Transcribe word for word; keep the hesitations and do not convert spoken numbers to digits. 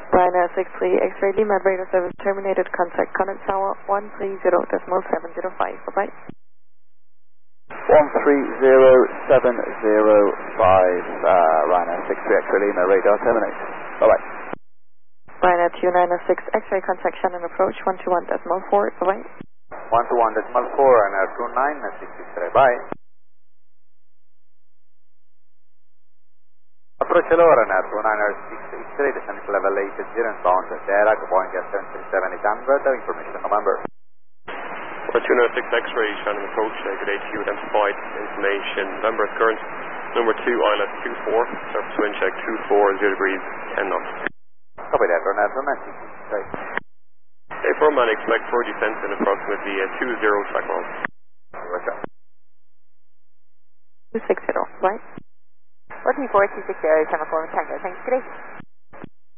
Ryanair six three X-ray Lima radar service terminated. Contact Connect Tower one three zero decimal seven zero five. Bye bye. one three zero seven zero five, uh, Ryanair six three X-ray Lima radar terminate. Bye bye. Ryanair two nine six X-ray contact Shannon approach one two one decimal four. Bye bye. one two one decimal four, Ryanair two nine six X-ray. Bye. Approach hello, Ryanair two nine six X-ray, descending to level eight zero and bound to Derac, Boeing seven three seven eight hundred, information November. two nine six X-ray, Shannon approach, uh, good day to you, identified information, November at current, number two, I L S two four, surface wind check two four, zero degrees, ten knots. Copy that, Ryanair two nine six X-ray. A four man expect for descent in approximately uh, two zero track miles. Roger. two six zero, right? one three four two six zero, seven four Tango, thanks, good day.